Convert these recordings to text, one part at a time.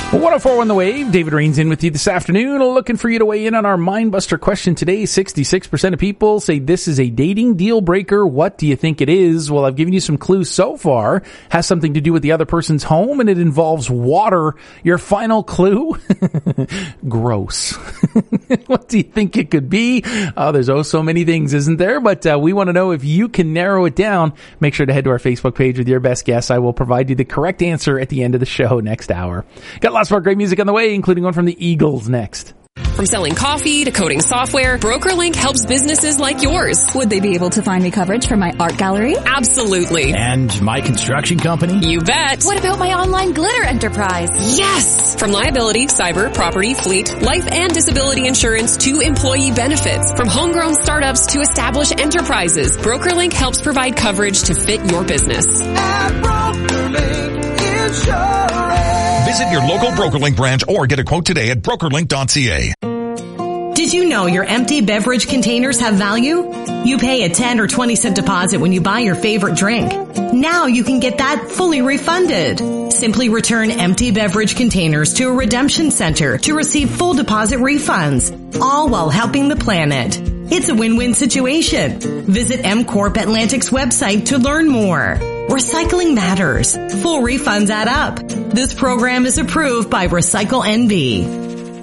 104 The Wave. David Rains in with you this afternoon, looking for you to weigh in on our Mindbuster question today. 66% of people say this is a dating deal breaker. What do you think it is? Well, I've given you some clues so far. Has something to do with the other person's home, and it involves water. Your final clue? Gross. What do you think it could be? There's so many things, isn't there? But we want to know if you can narrow it down. Make sure to head to our Facebook page with your best guess. I will provide you the correct answer at the end of the show next hour. Got lots more great music on the way, including one from the Eagles next. From selling coffee to coding software, BrokerLink helps businesses like yours. Would they be able to find me coverage for my art gallery? Absolutely. And my construction company? You bet. What about my online glitter enterprise? Yes! From liability, cyber, property, fleet, life and disability insurance to employee benefits. From homegrown startups to established enterprises, BrokerLink helps provide coverage to fit your business. At BrokerLink Insurance. Visit your local BrokerLink branch or get a quote today at brokerlink.ca. Did you know your empty beverage containers have value? You pay a 10 or 20 cent deposit when you buy your favorite drink. Now you can get that fully refunded. Simply return empty beverage containers to a redemption center to receive full deposit refunds, all while helping the planet. It's a win-win situation. Visit MCorp Atlantic's website to learn more. Recycling matters. Full refunds add up. This program is approved by Recycle NV.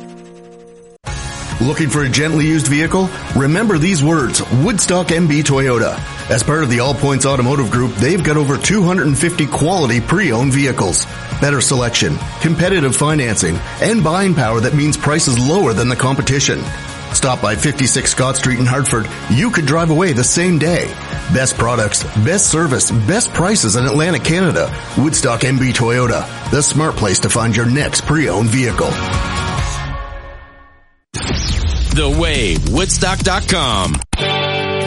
Looking for a gently used vehicle? Remember these words, Woodstock MB Toyota. As part of the All Points Automotive Group, they've got over 250 quality pre-owned vehicles. Better selection, competitive financing, and buying power that means prices lower than the competition. Stop by 56 Scott Street in Hartford. You could drive away the same day. Best products, best service, best prices in Atlantic Canada. Woodstock MB Toyota, the smart place to find your next pre-owned vehicle. The Wave, Woodstock.com.